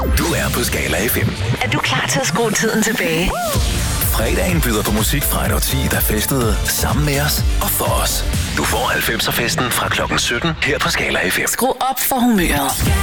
Du er på Skala FM. Er du klar til at skrue tiden tilbage? Fredagen byder på musik fra et årti, der festede sammen med os og for os. Du får 90'er festen fra klokken 17 her på Skala FM. Skru op for humøret.